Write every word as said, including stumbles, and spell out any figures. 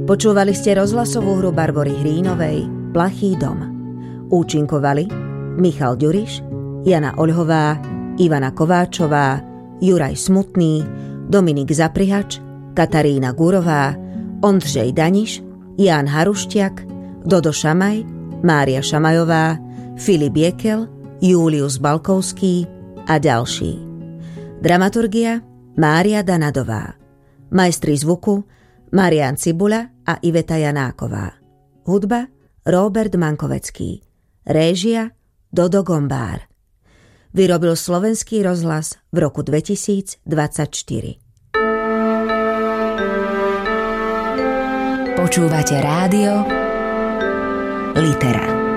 Počúvali ste rozhlasovú hru Barbory Hrínovej Plachý dom. Účinkovali Michal Ďuriš, Jana Oľhová, Ivana Kováčová, Juraj Smutný, Dominik Zaprihač, Katarína Gurová, Ondřej Daniš, Ján Haruštiak, Dodo Šamaj, Mária Šamajová, Filip Jekel, Július Balkovský a ďalší. Dramaturgia Mária Danadová. Majstri zvuku Marián Cibula a Iveta Janáková. Hudba Róbert Mankovecký. Réžia Dodo Gombár. Vyrobil Slovenský rozhlas v roku dvetisícdvadsaťštyri. Počúvate rádio Litera.